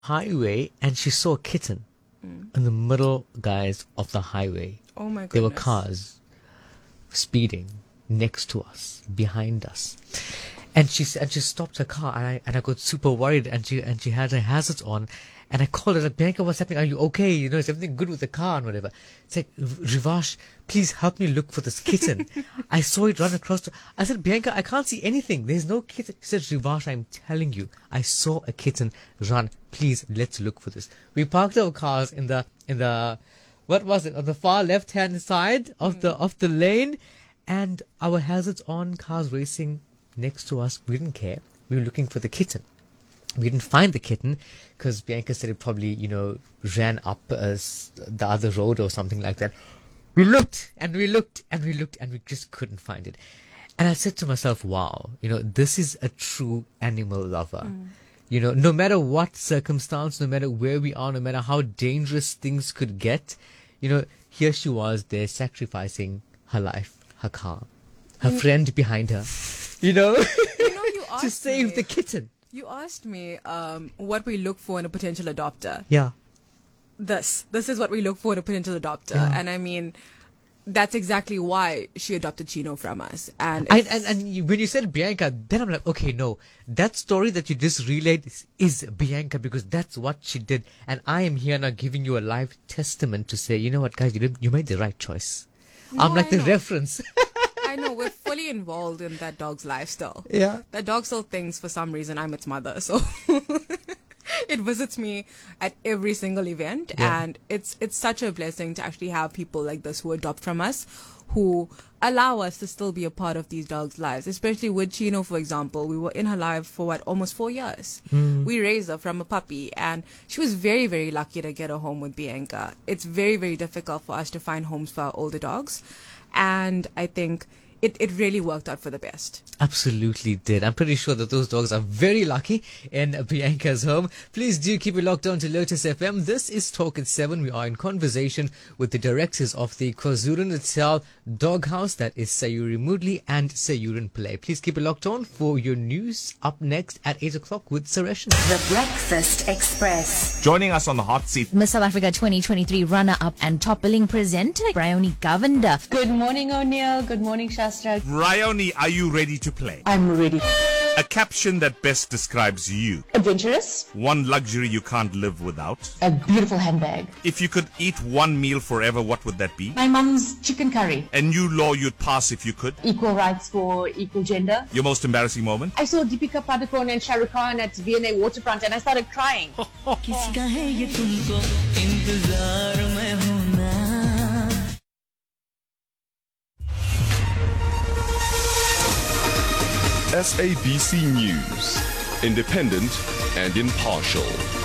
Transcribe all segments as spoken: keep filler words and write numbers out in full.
highway and she saw a kitten Mm. in the middle, guys, of the highway. Oh my There were goodness. cars speeding next to us, behind us. And she s- and she stopped her car, and I and I got super worried. And she and she had her hazards on, and I called her like, Bianca, what's happening? Are you okay? You know, is everything good with the car and whatever? It's like, Rivash, please help me look for this kitten. I saw it run across. The, I said, Bianca, I can't see anything. There's no kitten. She said, Rivash, I'm telling you, I saw a kitten run. Please, let's look for this. We parked our cars in the in the what was it on the far left hand side of the of the lane, and our hazards on, cars racing next to us. We didn't care. We were looking for the kitten. We didn't find the kitten because Bianca said it probably, you know, ran up uh, s- the other road or something like that. We looked and we looked and we looked and we just couldn't find it. And I said to myself, wow, you know, this is a true animal lover. You know, no matter what circumstance, no matter where we are, no matter how dangerous things could get, you know, here she was there sacrificing her life, her car, her friend behind her, you know, You know, you to asked save me, the kitten. You asked me um, what we look for in a potential adopter. Yeah. This, this is what we look for in a potential adopter, Yeah. and I mean, that's exactly why she adopted Chino from us. And I, it's- and and you, when you said Bianca, then I'm like, okay, no, that story that you just relayed is, is Bianca, because that's what she did, and I am here now giving you a live testament to say, you know what, guys, you did, you made the right choice. I'm No, like I the know. reference. I know we're fully involved in that dog's life still. Yeah. That dog still thinks for some reason I'm its mother, so it visits me at every single event, Yeah. and it's it's such a blessing to actually have people like this who adopt from us, who allow us to still be a part of these dogs' lives. Especially with Chino, for example, we were in her life for what, almost four years. We raised her from a puppy, and she was very, very lucky to get a home with Bianca. It's very, very difficult for us to find homes for our older dogs, and I think it, it really worked out for the best. Absolutely did. I'm pretty sure that those dogs are very lucky in Bianca's home. Please do keep it locked on to Lotus F M. This is Talk at seven. We are in conversation with the directors of the KwaZulu Natal Doghouse, that is Sayuri Moodley and Sayurin Pillay. Please keep it locked on for your news up next at eight o'clock with Suresh. The Breakfast Express. Joining us on the hot seat, Miss South Africa twenty twenty-three runner-up and top billing presenter, Bryony Govender. Good morning, O'Neill. Good morning, Shastra. Bryony, are you ready to play? I'm ready. A caption that best describes you. Adventurous. One luxury you can't live without. A beautiful handbag. If you could eat one meal forever, what would that be? My mum's chicken curry. A new law you'd pass if you could. Equal rights for equal gender. Your most embarrassing moment? I saw Deepika Padukone and Shah Rukh Khan at V N A Waterfront and I started crying. किसका है ये तुमको इंतजार में होना S A B C News, independent and impartial.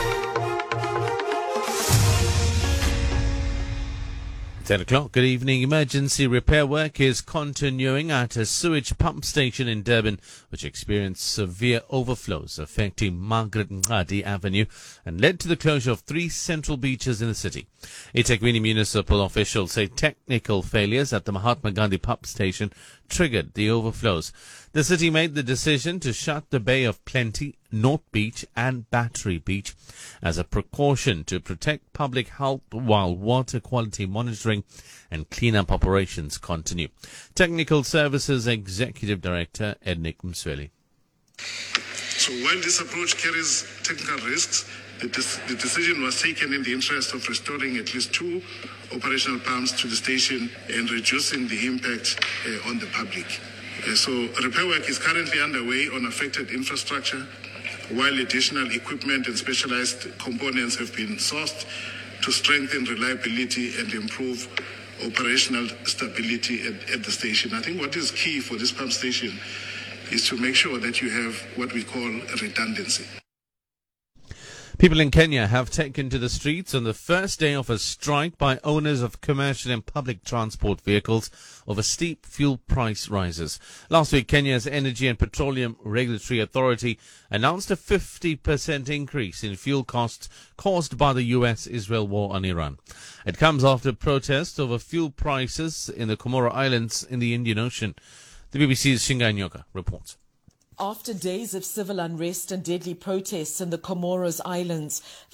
ten o'clock, good evening. Emergency repair work is continuing at a sewage pump station in Durban, which experienced severe overflows affecting Margaret Ngadi Avenue and led to the closure of three central beaches in the city. eThekwini municipal officials say technical failures at the Mahatma Gandhi pump station triggered the overflows. The city made the decision to shut the Bay of Plenty, North Beach and Battery Beach as a precaution to protect public health while water quality monitoring and cleanup operations continue. Technical Services Executive Director Ednick Msweli. So while this approach carries technical risks, the, dis- the decision was taken in the interest of restoring at least two operational pumps to the station and reducing the impact uh, on the public. Uh, so repair work is currently underway on affected infrastructure, while additional equipment and specialized components have been sourced to strengthen reliability and improve operational stability at, at the station. I think what is key for this pump station is to make sure that you have what we call redundancy. People in Kenya have taken to the streets on the first day of a strike by owners of commercial and public transport vehicles over steep fuel price rises. Last week, Kenya's Energy and Petroleum Regulatory Authority announced a fifty percent increase in fuel costs caused by the U S Israel war on Iran. It comes after protests over fuel prices in the Comoro Islands in the Indian Ocean. The B B C's Shingai Nyoka reports. After days of civil unrest and deadly protests in the Comoros Islands,